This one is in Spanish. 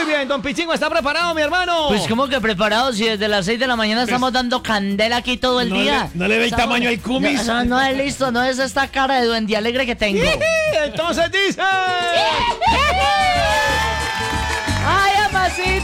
bien, don Pichingo, ¿está preparado, mi hermano? Pues como que preparado, si desde las 6 de la mañana estamos dando candela aquí todo el día. ¿No le ve el tamaño al cumis? No es listo, no es esta cara de duende alegre que tengo. Entonces dice...